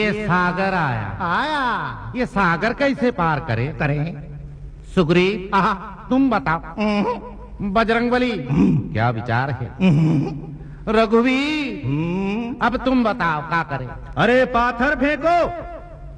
ये सागर आया। ये सागर कैसे पार करे? सुग्रीव, तुम बताओ। बजरंगबली, क्या विचार है? रघुवीर, अब तुम बताओ क्या करे? अरे पाथर फेंको